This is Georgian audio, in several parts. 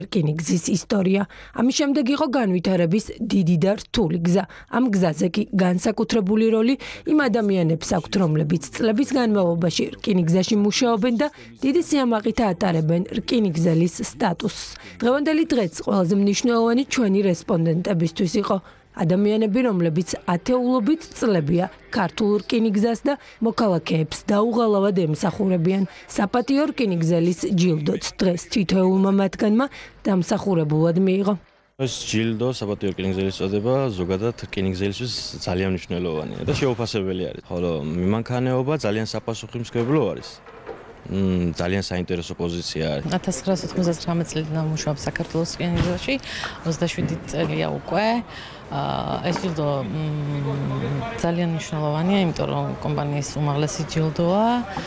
რკინიგზის ისტორია. ამის შემდეგ იყო განვითარების დიდი და რთული გზა. ამ გზაზე კი განსაკუთრებული როლი იმ ადამიანებს აქვთ, რომლებიც წლების განმავლობაში რკინიგზაში მუშაობენ და დიდი სიამაყით ატარებენ რკინიგზელის სტატუსს. დღევანდელი დღეც ყველაზე მნიშვნელოვანი ჩვენი რესპონდენტებისთვის იყო ადამიანები, რომლებიც ათეულობით წლებია ქართულ რკინიგზას და მოქალაქეებს დაუღალავად ემსახურებიან. საპატიო რკინიგზელის ჯილდოც დღეს თითოეულმა მათგანმა დამსახურებულად მიიღო. ეს ჯილდო საპატიო რკინიგზელის წოდება ზოგადად რკინიგზელისთვის ძალიან მნიშვნელოვანია და შეუფასებელი არის. ხოლო მიმანქანეობა ძალიან საპასუხისმგებლო არის. ძალიან საინტერესო პოზიცია არის. 1999 წლიდან მუშაობ საქართველოს რკინიგზაში, 27 წელია უკვე. ეს ჯილდო ძალიან მნიშვნელოვანია, იმიტომ რომ კომპანიის უმაღლესი ჯილდოა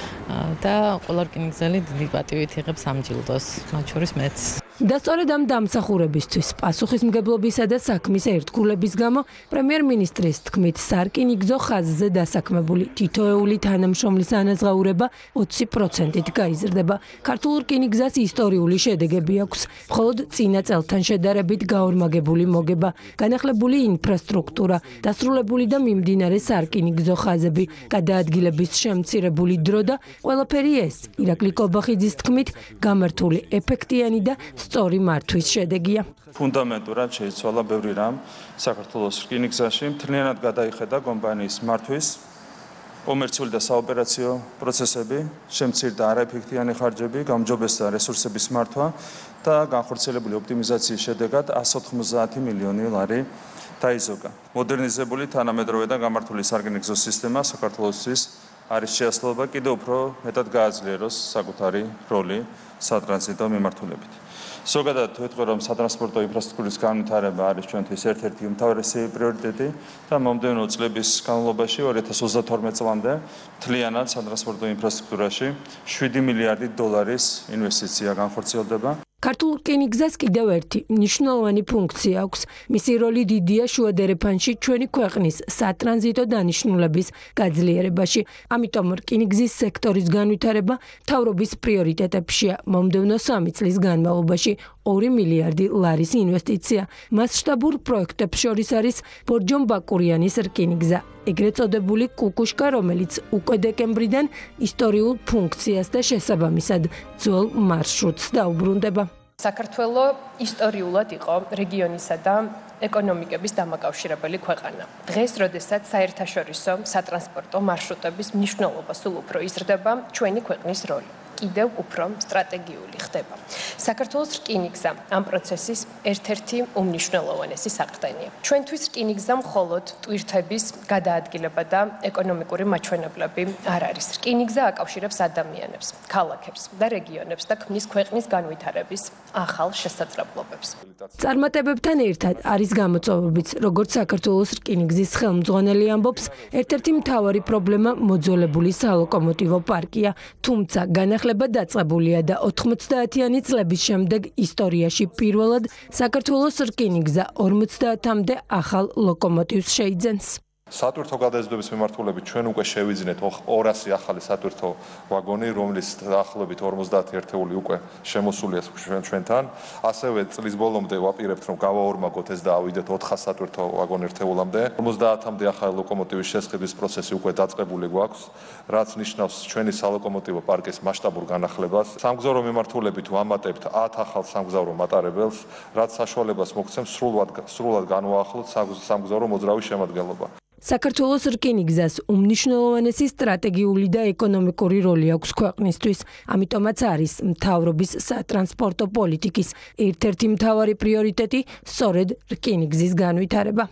და ყველა რკინიგზელი დიდი პატივით იღებს ამ ჯილდოს, მათ შორის მეც. და სწორედ ამ დამსახურებისთვის პასუხისმგებლობისა და საქმის ერთგულების გამო პრემიერ-მინისტრის თქმით სარკინიგზო ხაზზე დასაქმებული თითოეული თანამშრომლის ანაზღაურება 20%-ით გაიზრდება. ქართულ რკინიგზას ისტორიული შედეგები აქვს. მხოლოდ წინა წელთან შედარებით გაორმაგებული მოგება, განახლებული ინფრასტრუქტურა, დასრულებული და მიმდინარე სარკინიგზო ხაზები, გადაადგილების შემცირებული დრო და ყველაფერი ეს ირაკლი კობახიძის თქმით გამართული ეფექტიანი და სწორი მართვის შედეგია. ფუნდამენტურად შეიცვალა ბევრი რამ საქართველოს რკინიგზაში, მთლიანად გადაიხედა კომპანიის მართვის, კომერციული და საოპერაციო პროცესები, შემცირდა არაეფექტიანი ხარჯები, გამჯობესდა რესურსების მართვა და განხორციელებული ოპტიმიზაციის შედეგად 190 მილიონი ლარი დაიზოგა. მოდერნიზებული თანამედროვე და გამართული სარკინიგზო სისტემა საქართველოსთვის არის შეასრულება კიდევ უფრო მეტად გააძლიეროს საკუთარი როლი სატრანზიტო მიმართულებით. ზოგადად ვიტყვი, რომ სატრანსპორტო ინფრასტრუქტურის განვითარება არის ჩვენთვის ერთ-ერთი უმთავრესი პრიორიტეტი და მომდევნო წლების განმავლობაში 2032 წლამდე მთლიანად სატრანსპორტო ინფრასტრუქტურაში 7 მილიარდი დოლარის ინვესტიცია განხორციელდება. ქართულ რკინიგზას კიდევ ერთი მნიშვნელოვანი ფუნქცია აქვს. მისი როლი დიდია შუადერეფანში ჩვენი ქვეყნის სატრანზიტო დანიშნულების გაძლიერებაში. ამიტომ რკინიგზის სექტორის განვითარება მთავრობის პრიორიტეტებშია. მომდევნო 3 წლის განმავლობაში 2 მილიარდი ლარის ინვესტიცია. მასშტაბურ პროექტებს შორის არის ბორჯომ-ბაკურიანის რკინიგზა, ეგრეთ წოდებული კუკუშკა, რომელიც უკვე დეკემბრიდან ისტორიულ ფუნქციას და შესაბამისად ძველ მარშრუტს დაუბრუნდება. საქართველო ისტორიულად იყო რეგიონისა და ეკონომიკების დამაკავშირებელი ქვეყანა. დღეს, როდესაც საერთაშორისო სატრანსპორტო მარშრუტების მნიშვნელობა სულ უფრო იზრდება, ჩვენი ქვეყნის როლი კიდევ უფრო სტრატეგიული ხდება. საქართველოს რკინიგზა ამ პროცესის ერთ-ერთი უმნიშვნელოვანესი საყრდენია. ჩვენთვის რკინიგზა მხოლოდ ტვირთების გადაადგილება და ეკონომიკური მაჩვენებლები არ არის. რკინიგზა აკავშირებს ადამიანებს, ქალაქებს და რეგიონებს და ქმნის ქვეყნის განვითარების ახალ შესაძლებლობებს. წარმატებებთან ერთად არის გამოწვევებიც, როგორც საქართველოს რკინიგზის ხელმძღვანელი ამბობს, ერთ-ერთი მთავარი პრობლემა მოძველებული სალოკომოტივო პარკია, თუმცა განახლება დაწყებულია და 90-იანი წლების შემდეგ ისტორიაში პირველად საქართველოს რკინიგზა 50-მდე ახალ ლოკომოტივს შეიძენს. სატვირთო გადაზიდვების მიმართულებით ჩვენ უკვე შევიძინეთ 200 ახალი სატვირთო ვაგონი, რომლის დაახლოებით 50 ერთეული უკვე შემოსულია ჩვენთან. ასევე წლის ბოლომდე ვაპირებთ, რომ გავაორმაგოთ ეს და ავიდეთ 400 სატვირთო ვაგონი ერთეულამდე. 50-მდე ახალი ლოკომოტივის შესყიდვის პროცესი უკვე დაწყებული გვაქვს, რაც ნიშნავს ჩვენი სალოკომოტივო პარკის მასშტაბურ განახლებას. სამგზავრო მიმართულებით ვამატებთ 10 ახალ სამგზავრო მატარებელს, რაც საშუალებას მოგცემს სრულად განვაახლოთ სამგზავრო მოძრავის შემადგენლობა. საქართველოს რკინიგზას უმნიშვნელოვანესი სტრატეგიული და ეკონომიკური როლი აქვს ქვეყნისთვის. ამიტომაც არის მთავრობის სატრანსპორტო პოლიტიკის ერთ-ერთი მთავარი პრიორიტეტი სწორედ რკინიგზის განვითარება.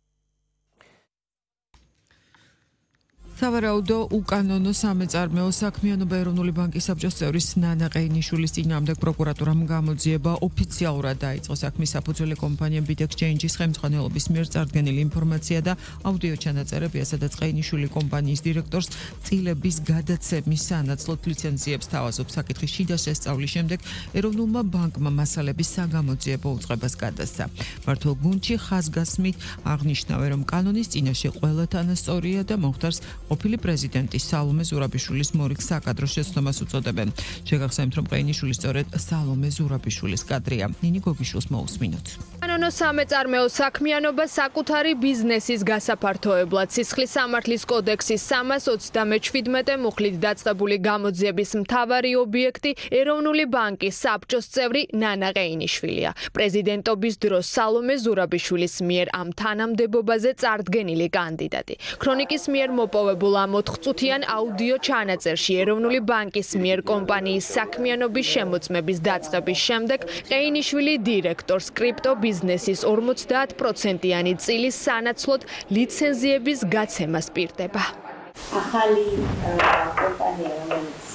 სავარაუდო უკანონო სამეწარმეო საქმიანობა ეროვნული ბანკის საბჭოს წევრის ნანა ყეინიშვილის წინააღმდეგ პროკურატურამ გამოძიება ოფიციალურად დაიწყო საქმის საფუძველი კომპანია BitExchange-ის ხელმძღვანელობის მიერ წარდგენილი ინფორმაცია და აუდიო ჩანაწერებია, სადაც ყეინიშვილი კომპანიის დირექტორს წილების გადაცემის სანაცვლოდ ლიცენზიებს თავაზობს. საკითხის შიდა შესწავლის შემდეგ ეროვნულმა ბანკმა მასალების საგამოძიებო უწყებას გადასცა. მართლ გუნდში ხაზგასმით აღნიშნავენ, რომ კანონის წინაშე ყველა თანასწორია და მოხდარს ყოფილი პრეზიდენტი სალომე ზურაბიშვილის მორიგ საკადრო შეცდომას უწოდებენ. შეგახსენებთ, რომ ყეინიშვილი სწორედ სალომე ზურაბიშვილის კადრია. ნინი გოგიშვილს მოусმინოთ. კანონო სამეწარმეო საქმიანობა საკუთარი ბიზნესის გასაფართოებლად სისხლის სამართლის კოდექსის 327 მუხლით დაწყებული გამოძიების მთავარი ობიექტი ეროვნული ბანკის საბჭოს წევრი ნანა ყეინიშვილია. პრეზიდენტობის დროს სალომე ზურაბიშვილის მიერ ამ თანამდებობაზე წარდგენილი კანდიდატი. ქრონიკის მიერ მოპოვებულ ამ 4-წუთიან აუდიო ჩანაწერში ეროვნული ბანკის მიერ კომპანიის საქმიანობის შემოწმების დაწყების შემდეგ ყეინიშვილი დირექტორს კრიპტო ბიზნესის 50%-იანი წილის სანაცვლოდ ლიცენზიების გაცემას პირდება. ახალი კომპანია, რომელიც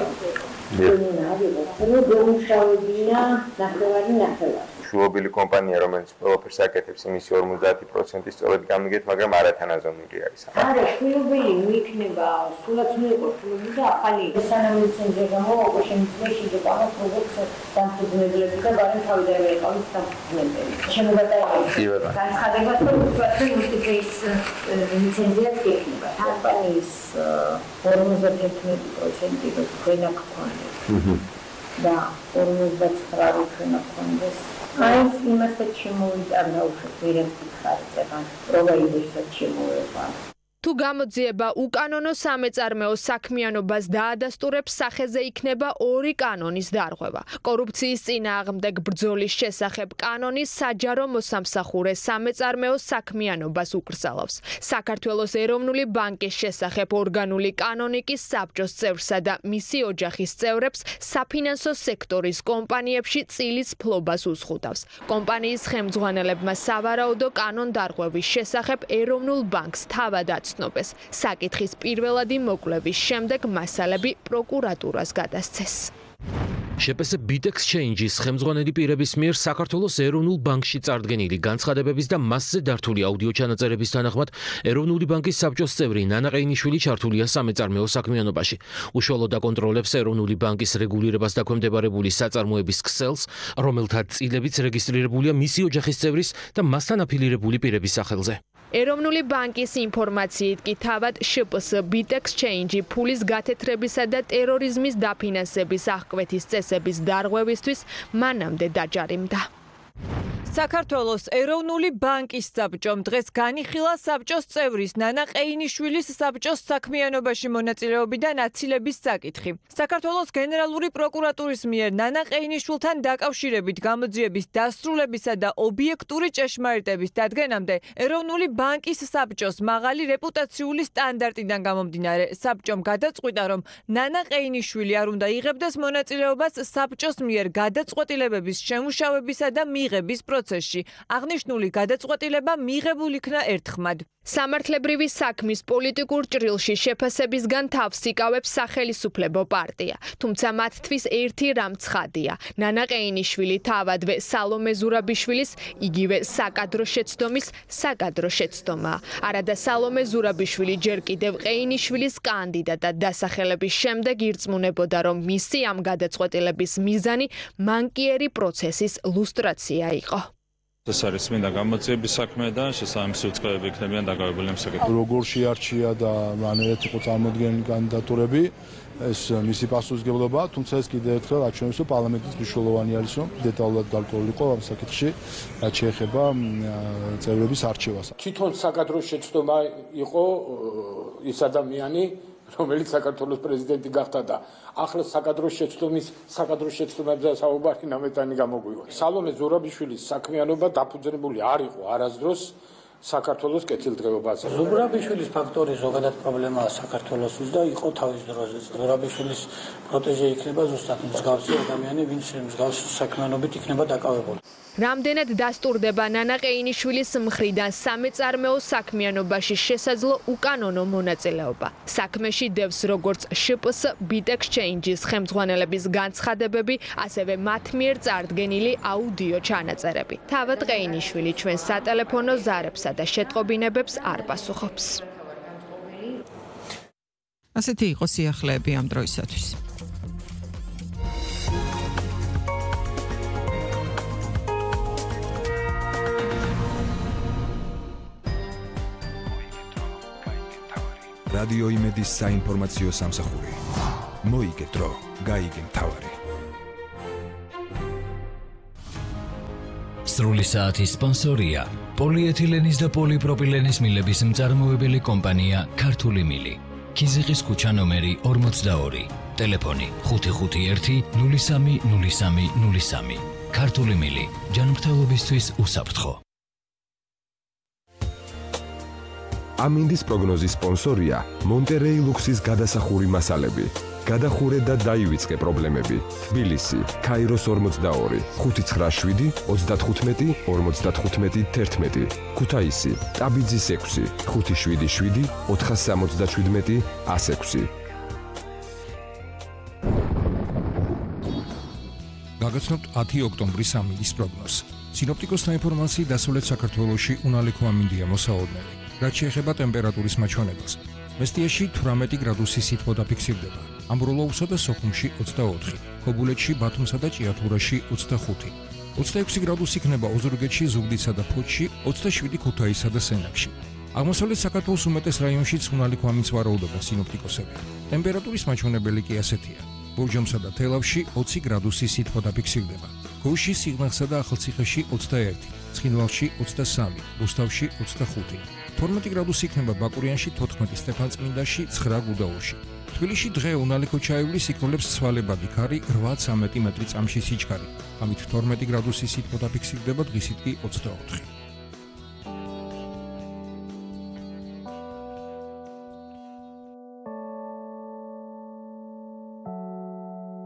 დაუმუშავებია ნახევარი. შუობილი კომპანია, რომელიც ყველაფერს აკეთებს, იმისი 50% სწორედ გამიგეთ, მაგრამ არათანაზომილი არის. არა, შუობილი მიიქნება, სულაც მიიღო შუობილი და ახალი სანამ ლიცენზია გამოვა, შემიძლია შეიძლება ამ პროდუქტს დამფუძნებლები და ბარემ თავიდან ეყავით დამფუძნებლები. შემოგატაერებს. განცხადებას რომ ვთქვათ, რომ მულტიფეის ლიცენზიაც გექნება. კომპანიის 51% თქვენ აქ გქონდეთ. და 49 თქვენ აქ გქონდეს. Այս իմաստը չմոյտանա ուշքերից քարծება, პროვაიდერსაც შემოება. თუ გამოძიება უკანონო სამეწარმეო საქმიანობას დაადასტურებს, სახეზე იქნება 2 კანონის დარღვევა. კორუფციის წინააღმდეგ ბრძოლის შესახებ კანონი საჯარო მოსამსახურე სამეწარმეო საქმიანობას უკრძალავს. საქართველოს ეროვნული ბანკის შესახებ ორგანული კანონი კი საბჭოს წევრსა და მისი ოჯახის წევრებს საფინანსო სექტორის კომპანიებში წილის ფლობას უზღუდავს. კომპანიის ხელმძღვანელებმა სავარაუდო კანონ დარღვევის შესახებ ეროვნულ ბანკს თავად ცნობას. საკითხის პირველადი მოკვლევის შემდეგ მასალები პროკურატურას გადასცეს. შეპს BIT Exchange-ის ხელმძღვანელი პირების მიერ საქართველოს ეროვნულ ბანკში წარდგენილი განცხადებების და მასზე დართული აუდიო ჩანაწერების თანახმად ეროვნული ბანკის საბჭოს წევრი ნანა ყეინიშვილი ჩართულია სამეწარმეო საქმიანობაში. უშუალოდ აკონტროლებს ეროვნული ბანკის რეგულირებას დაქვემდებარებული საწარმოების ქსელს, რომელთა წილებიც რეგისტრირებულია მისი ოჯახის წევრის და მასთან აფილირებული პირების სახელზე. ეროვნული ბანკის ინფორმაციით კი თავად შპს BIT Exchange ფულის გათეთრებისა და ტერორიზმის დაფინანსების აღკვეთის წესების დარღვევისთვის მანამდე დაჯარიმდა. საქართველოს ეროვნული ბანკის საბჭომ დღეს განიხილა საბჭოს წევრის ნანა ყეინიშვილის საბჭოს საქმიანობაში მონაწილეობიდან აცილების საკითხი. საქართველოს გენერალური პროკურატურის მიერ ნანა ყეინიშვილთან დაკავშირებით გამოძიების დასრულებისა და ობიექტური ჭეშმარიტების დადგენამდე ეროვნული ბანკის საბჭოს მაღალი რეპუტაციული სტანდარტიდან გამომდინარე საბჭომ გადაწყვიტა, რომ ნანა ყეინიშვილი არ უნდა იღებდეს მონაწილეობას საბჭოს მიერ გადაწყვეტილებების შემუშავებისა და მიღების პროცესში. აღნიშნული გადაწყვეტილება მიღებულ იქნა ერთხმად. სამართლებრივი საქმის პოლიტიკურ ჭრილში შეფასებისგან თავს იკავებს სახელისუფლებო პარტია. თუმცა მათთვის ერთი რამ ცხადია. ნანა ყეინიშვილი თავადვე სალომე ზურაბიშვილის იგივე საკადრო შეცდომის საკადრო შეცდომაა. არადა სალომე ზურაბიშვილი ჯერ კიდევ ყეინიშვილის კანდიდატად დასახელების შემდეგ ირწმუნებოდა, რომ მისი ამ გადაწყვეტილების მიზანი მანკიერი პროცესის ლუსტრაცია იყო. ეს არის მინდა გამოძიების საქმე და შესაბამისი უწყებები იქნებიან დაკავებული ამ საკითხით. როგორ შეარჩია და რანაირად იყო წარმოდგენილი კანდიდატურები, ეს მისი პასუხისმგებლობა, თუმცა ეს კიდევ ერთხელ აჩვენებს, რომ პარლამენტის მნიშვნელოვანი არის, რომ დეტალურად გარკვეულიყო ამ საკითხში, რაც შეეხება წევრების არჩევას. თვითონ საკადრო შეცდომა იყო ის ადამიანი, რომელიც საქართველოს პრეზიდენტი გახდა და ახლა საკადრო შეცდომებზე საუბარი ნამეტანი გამოგვივა. სალომე ზურაბიშვილის საქმიანობა დაფუძნებული არ იყო არასდროს საქართველოს კეთილდღეობაზე. ზურაბიშვილის ფაქტორი ზოგადად პრობლემაა საქართველოსთვის და იყო თავის დროზე. ზურაბიშვილის პროტეჟე იქნება ზუსტად მსგავსი ადამიანი, ვინც მსგავსი საქმიანობით იქნება დაკავებული. რამდენად დასტურდება ნანა ყეინიშვილის მხრიდან სამეწარმეო საქმიანობაში შესაძლო უკანონო მონაწილეობა. საქმეში დევს როგორც შპს BIT Exchange-ის ხელმძღვანელების განცხადებები, ასევე მათ მიერ წარდგენილი აუდიო ჩანაწერები. თავად ყეინიშვილი ჩვენ სატელეფონო ზარებსა და შეტყობინებებს არ პასუხობს. ასეთი იყო სიახლეები ამ დროისათვის. რადიო იმედის საინფორმაციო სამსახური. მოიგე დრო, გაიგე მთავარი. სრული საათის სპონსორია პოლიეთილენის და პოლიპროპილენის მილების მწარმოებელი კომპანია ქართული მილი. ქიზიყის ქუჩა ნომერი 42, ტელეფონი 551 030303. ქართული მილი, ჯანმრთელობისთვის უსაფრთხო. ამინდის პროგნოზის სპონსორია მონტერეი ლუქსის გადასახური მასალები. გადახურე და დაივიწყე პრობლემები. თბილისი, ქაიროს 42, 597 35 55 11. ქუთაისი, ტაბიძის 6, 577 477 106. გაგაცნობთ 10 ოქტომბრის ამინდის პროგნოზს. სინოპტიკოსთა ინფორმაციით დასავლეთ საქართველოში უნალექო ამინდია მოსაოდნელი. რაც შეეხება ტემპერატურის მაჩვენებას. მესტიაში 18 გრადუსი სითბო დაფიქსირდება. ამბროლოუსა და სოხუმში 24, ქობულეთში, ბათუმსა და ჭიათურაში 25. 26 გრადუსი იქნება ოზურგეთში, ზუგდიდსა და ფოთში, 27 ქუთაისსა და სენაკში. აღმოსავლეთ საქართველოს უმეტეს რაიონშიც უნალექო ამინდს ვარაუდობენ სინოპტიკოსები. ტემპერატურის მაჩვენებელი კი ასეთია. ბორჯომსა და თელავში 20 გრადუსი სითბო დაფიქსირდება. გოშში, სიღნაღსა და ახალციხეში 21, ცხინვალში 23, რუსთავში 25. 12 გრადუსი იქნება ბაკურიანში, 14 სტეფანწმინდაში, 9 გუდაურში. თბილისში დღე უნალექო ჩაივლის იქნოლებს ცვალებადი ქარი 8-13 მეტრი წამში სიჩქარე. ამით 12 გრადუსი სითბო დაფიქსირდება, დღისით კი 24.